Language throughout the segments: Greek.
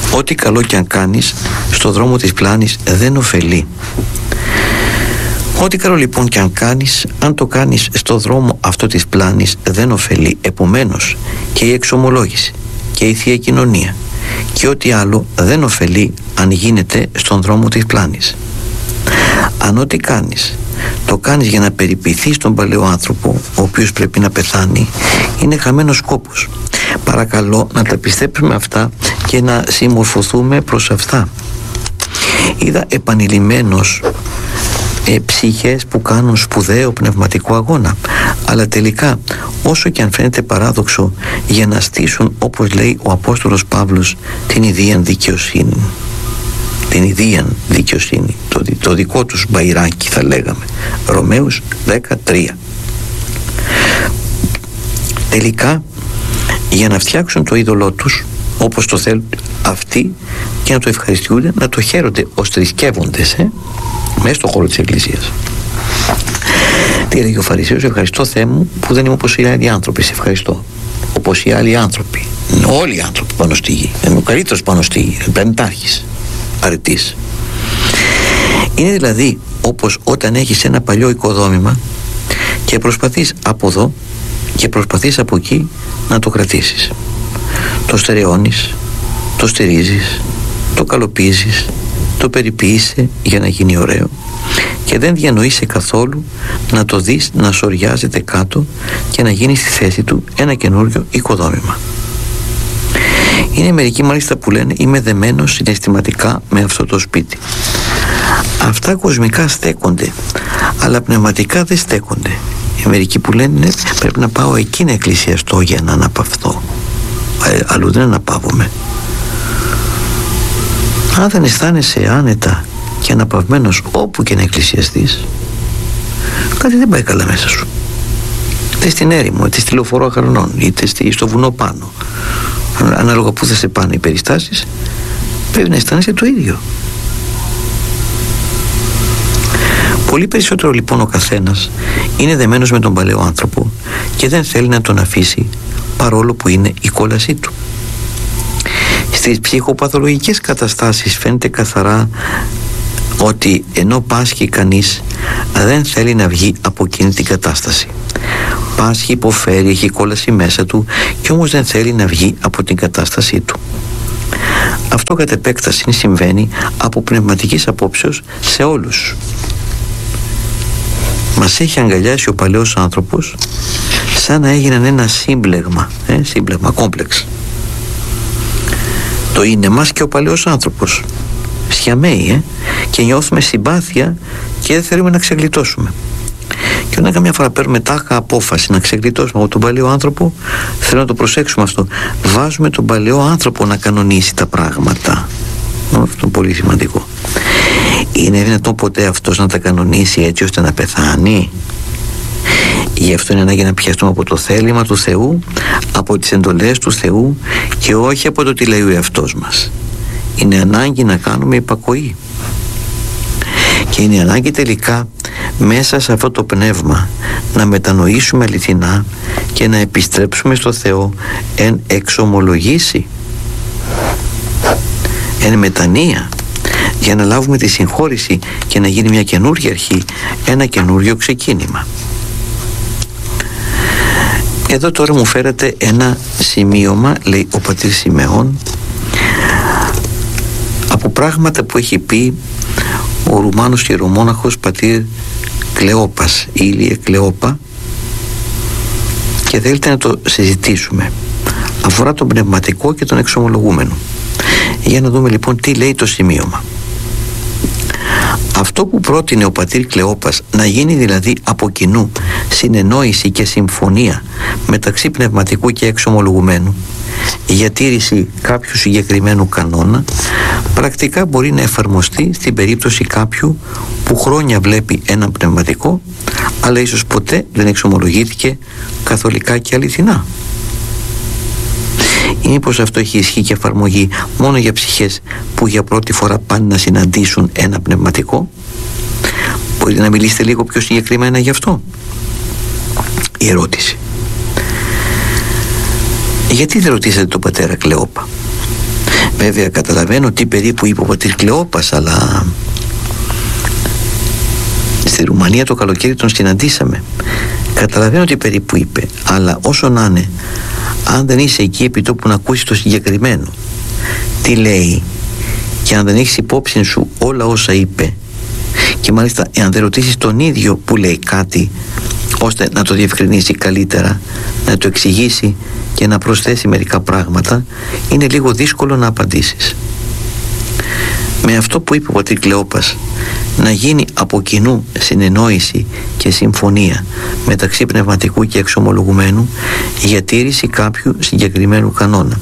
Ό,τι καλό κι αν κάνεις στο δρόμο της πλάνης δεν ωφελεί. Ό,τι καλό λοιπόν κι αν κάνεις, αν το κάνεις στο δρόμο αυτό της πλάνης δεν ωφελεί. Επομένως και η εξομολόγηση και η Θεία Κοινωνία και ό,τι άλλο δεν ωφελεί αν γίνεται στον δρόμο της πλάνης. Αν ό,τι κάνεις το κάνεις για να περιποιηθείς τον παλαιό άνθρωπο, ο οποίος πρέπει να πεθάνει, είναι χαμένος σκόπος. Παρακαλώ να τα πιστέψουμε αυτά και να συμμορφωθούμε προς αυτά. Είδα επανειλημμένως ψυχές που κάνουν σπουδαίο πνευματικό αγώνα, αλλά τελικά, όσο και αν φαίνεται παράδοξο, για να στήσουν, όπως λέει ο Απόστολος Παύλος, την ιδίαν δικαιοσύνη. Την ιδίαν δικαιοσύνη, το δικό τους μπαϊράκι θα λέγαμε. Ρωμαίους 13. Τελικά, για να φτιάξουν το είδωλό τους όπως το θέλουν αυτοί και να το ευχαριστούνται, να το χαίρονται ως θρησκεύοντες μέσα στον χώρο της Εκκλησίας. Τι έλεγε ο Φαρισαίος? Ευχαριστώ, Θεέ μου, που δεν είμαι όπως οι άλλοι άνθρωποι. Σε ευχαριστώ. Όπως οι άλλοι άνθρωποι. Όλοι οι άνθρωποι πάνω στη γη. Είμαι ο καλύτερος πάνω στη γη. Πλανητάρχης. Αρετής. Είναι δηλαδή όπως όταν έχεις ένα παλιό οικοδόμημα και προσπαθείς από εδώ και προσπαθείς από εκεί να το κρατήσεις. Το στερεώνεις, το στηρίζεις, το καλοπίζεις, το περιποίησαι για να γίνει ωραίο και δεν διανοείσαι καθόλου να το δεις να σωριάζεται κάτω και να γίνει στη θέση του ένα καινούριο οικοδόμημα. Είναι μερικοί μάλιστα που λένε είμαι δεμένος συναισθηματικά με αυτό το σπίτι. Αυτά κοσμικά στέκονται, αλλά πνευματικά δεν στέκονται. Οι μερικοί που λένε πρέπει να πάω εκεί να εκκλησιαστώ για να αναπαυθώ. Αλλού δεν αναπαύομαι. Αν δεν αισθάνεσαι άνετα και αναπαυμένος όπου και να εκκλησιαστείς, κάτι δεν πάει καλά μέσα σου. Είτε στην έρημο, είτε στη λεωφορώ Αχρανών, είτε στο βουνό πάνω. Ανάλογα που θα σε πάνε οι περιστάσεις, πρέπει να αισθάνεσαι το ίδιο. Πολύ περισσότερο λοιπόν ο καθένας είναι δεμένος με τον παλαιό άνθρωπο και δεν θέλει να τον αφήσει, παρόλο που είναι η κόλασή του. Στις ψυχοπαθολογικές καταστάσεις φαίνεται καθαρά ότι ενώ πάσχει κανείς δεν θέλει να βγει από εκείνη την κατάσταση. Πάσχει, υποφέρει, έχει κόλαση μέσα του και όμως δεν θέλει να βγει από την κατάστασή του. Αυτό κατ' επέκταση συμβαίνει από πνευματικής απόψεως σε όλους. Μας έχει αγκαλιάσει ο παλαιός άνθρωπος σαν να έγιναν ένα σύμπλεγμα, κόμπλεξ. Το είναι μας και ο παλαιός άνθρωπος. Σιαμαίοι, και νιώθουμε συμπάθεια και δεν θέλουμε να ξεγλιτώσουμε. Και όταν καμιά φορά παίρνουμε τάχα απόφαση να ξεγλιτώσουμε από τον παλαιό άνθρωπο, θέλω να το προσέξουμε αυτό. Βάζουμε τον παλαιό άνθρωπο να κανονίσει τα πράγματα. Αυτό είναι πολύ σημαντικό. Είναι δυνατόν ποτέ αυτός να τα κανονίσει έτσι ώστε να πεθάνει? Γι' αυτό είναι ανάγκη να πιαστούμε από το θέλημα του Θεού, από τις εντολές του Θεού και όχι από το τι λέει ο εαυτός μας. Είναι ανάγκη να κάνουμε υπακοή. Και είναι ανάγκη τελικά μέσα σε αυτό το πνεύμα να μετανοήσουμε αληθινά και να επιστρέψουμε στο Θεό εν εξομολογήσει, εν μετανία, για να λάβουμε τη συγχώρηση και να γίνει μια καινούργια αρχή, ένα καινούριο ξεκίνημα. Εδώ τώρα μου φέρατε ένα σημείωμα, λέει ο πατήρ Σιμεών, από πράγματα που έχει πει ο Ρουμάνος ιερομόναχος πατήρ Κλεόπας, Ήλιε Κλεόπα, και θέλετε να το συζητήσουμε. Αφορά τον πνευματικό και τον εξομολογούμενο. Για να δούμε λοιπόν τι λέει το σημείωμα. Αυτό που πρότεινε ο πατήρ Κλεόπας, να γίνει δηλαδή από κοινού συνεννόηση και συμφωνία μεταξύ πνευματικού και εξομολογουμένου για τήρηση κάποιου συγκεκριμένου κανόνα, πρακτικά μπορεί να εφαρμοστεί στην περίπτωση κάποιου που χρόνια βλέπει έναν πνευματικό αλλά ίσως ποτέ δεν εξομολογήθηκε καθολικά και αληθινά. Ή μήπως αυτό έχει ισχύ και εφαρμογή μόνο για ψυχές που για πρώτη φορά πάνε να συναντήσουν ένα πνευματικό? Μπορείτε να μιλήσετε λίγο πιο συγκεκριμένα γι' αυτό? Η ερώτηση. Γιατί δεν ρωτήσατε τον πατέρα Κλεόπα? Βέβαια καταλαβαίνω τι περίπου είπε ο πατήρ Κλεόπας, αλλά στη Ρουμανία το καλοκαίρι τον συναντήσαμε. Καταλαβαίνω τι περίπου είπε, αλλά όσο να είναι, αν δεν είσαι εκεί επί τόπου να ακούσεις το συγκεκριμένο τι λέει, και αν δεν έχεις υπόψη σου όλα όσα είπε, και μάλιστα εάν δεν ρωτήσεις τον ίδιο που λέει κάτι ώστε να το διευκρινίσει καλύτερα, να το εξηγήσει και να προσθέσει μερικά πράγματα, είναι λίγο δύσκολο να απαντήσεις. Με αυτό που είπε ο πατήρ Κλεόπας, να γίνει από κοινού συνεννόηση και συμφωνία μεταξύ πνευματικού και εξομολογουμένου για τήρηση κάποιου συγκεκριμένου κανόνα.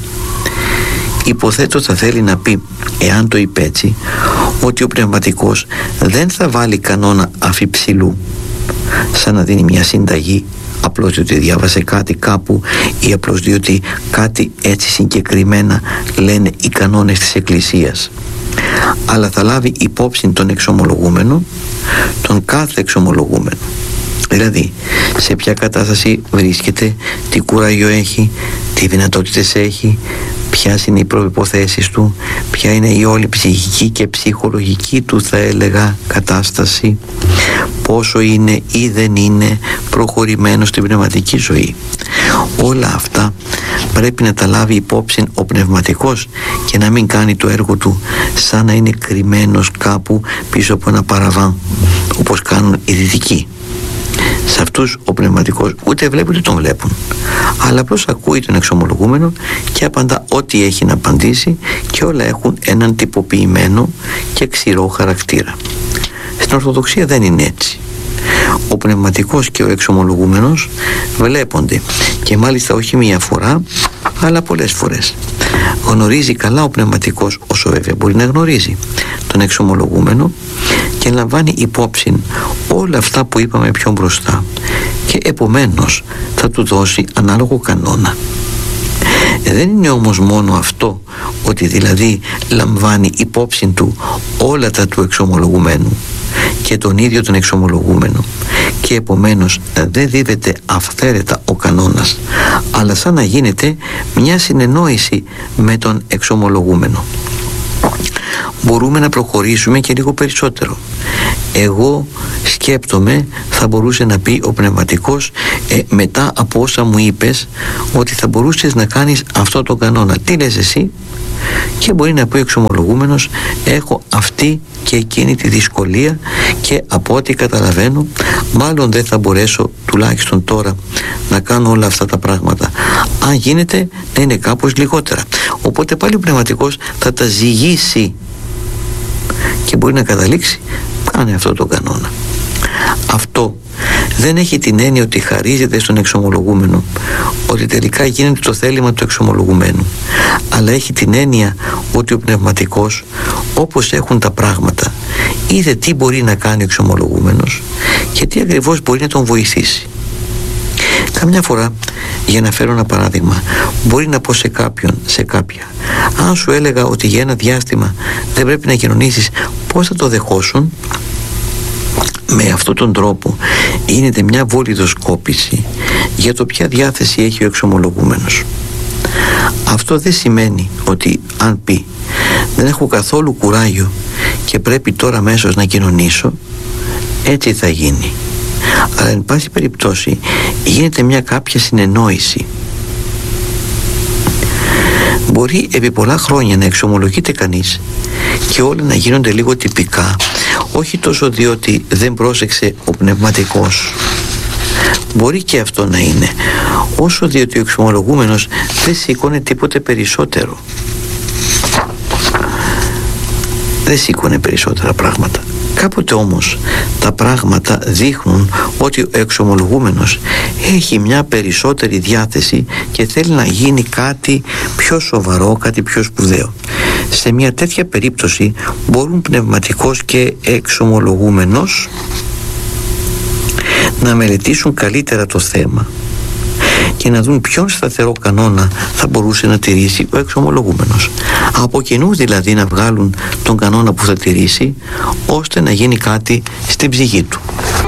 Υποθέτω θα θέλει να πει, εάν το είπε έτσι, ότι ο πνευματικός δεν θα βάλει κανόνα αφιψηλού, σαν να δίνει μια συνταγή απλώς διότι διάβασε κάτι κάπου ή απλώς διότι κάτι έτσι συγκεκριμένα λένε οι κανόνες της Εκκλησίας, αλλά θα λάβει υπόψη τον εξομολογούμενο, τον κάθε εξομολογούμενο. Δηλαδή, σε ποια κατάσταση βρίσκεται, τι κουράγιο έχει, τι δυνατότητες έχει, ποιες είναι οι προϋποθέσεις του, ποια είναι η όλη ψυχική και ψυχολογική του, θα έλεγα, κατάσταση, πόσο είναι ή δεν είναι προχωρημένο στην πνευματική ζωή. Όλα αυτά πρέπει να τα λάβει υπόψη ο πνευματικός και να μην κάνει το έργο του σαν να είναι κρυμμένος κάπου πίσω από ένα παραβάν, όπως κάνουν οι δυτικοί. Σε αυτούς ο πνευματικός ούτε βλέπει ούτε τον βλέπουν, αλλά απλώς ακούει τον εξομολογούμενο και απαντά ό,τι έχει να απαντήσει, και όλα έχουν έναν τυποποιημένο και ξηρό χαρακτήρα. Στην Ορθοδοξία δεν είναι έτσι. Ο πνευματικός και ο εξομολογούμενος βλέπονται, και μάλιστα όχι μία φορά αλλά πολλές φορές. Γνωρίζει καλά ο πνευματικός, όσο βέβαια μπορεί να γνωρίζει, τον εξομολογούμενο, και λαμβάνει υπόψη όλα αυτά που είπαμε πιο μπροστά, και επομένως θα του δώσει ανάλογο κανόνα. Δεν είναι όμως μόνο αυτό, ότι δηλαδή λαμβάνει υπόψη του όλα τα του εξομολογουμένου και τον ίδιο τον εξομολογούμενο, και επομένως δεν δίδεται αυθαίρετα ο κανόνας, αλλά σαν να γίνεται μια συνεννόηση με τον εξομολογούμενο. Μπορούμε να προχωρήσουμε και λίγο περισσότερο. Εγώ σκέπτομαι, θα μπορούσε να πει ο πνευματικός, μετά από όσα μου είπες, ότι θα μπορούσες να κάνεις αυτό το κανόνα. Τι λες εσύ? Και μπορεί να πει ο εξομολογούμενος, έχω αυτή και εκείνη τη δυσκολία, και από ό,τι καταλαβαίνω μάλλον δεν θα μπορέσω τουλάχιστον τώρα να κάνω όλα αυτά τα πράγματα. Αν γίνεται να είναι κάπως λιγότερα. Οπότε πάλι ο πνευματικός θα τα ζυγίσει και μπορεί να καταλήξει, κάνε αυτό το κανόνα. Αυτό δεν έχει την έννοια ότι χαρίζεται στον εξομολογούμενο, ότι τελικά γίνεται το θέλημα του εξομολογουμένου, αλλά έχει την έννοια ότι ο πνευματικός, όπως έχουν τα πράγματα, είδε τι μπορεί να κάνει ο εξομολογούμενος και τι ακριβώς μπορεί να τον βοηθήσει. Καμιά φορά, για να φέρω ένα παράδειγμα, μπορεί να πω σε κάποιον, σε κάποια, αν σου έλεγα ότι για ένα διάστημα δεν πρέπει να κοινωνήσεις, πώς θα το δεχόσουν? Με αυτόν τον τρόπο γίνεται μια βολιδοσκόπηση για το ποια διάθεση έχει ο εξομολογούμενος. Αυτό δεν σημαίνει ότι αν πει δεν έχω καθόλου κουράγιο και πρέπει τώρα αμέσως να κοινωνήσω, έτσι θα γίνει. Αλλά εν πάση περιπτώσει γίνεται μια κάποια συνεννόηση. Μπορεί επί πολλά χρόνια να εξομολογείται κανείς και όλα να γίνονται λίγο τυπικά, όχι τόσο διότι δεν πρόσεξε ο πνευματικός, μπορεί και αυτό να είναι, όσο διότι ο εξομολογούμενος δεν σήκωνε τίποτε περισσότερο, δεν σήκωνε περισσότερα πράγματα. Κάποτε όμως τα πράγματα δείχνουν ότι ο εξομολογούμενος έχει μια περισσότερη διάθεση και θέλει να γίνει κάτι πιο σοβαρό, κάτι πιο σπουδαίο. Σε μια τέτοια περίπτωση μπορούν πνευματικός και εξομολογούμενος να μελετήσουν καλύτερα το θέμα και να δουν ποιον σταθερό κανόνα θα μπορούσε να τηρήσει ο εξομολογούμενος. Από κοινού δηλαδή να βγάλουν τον κανόνα που θα τηρήσει, ώστε να γίνει κάτι στην ψυχή του.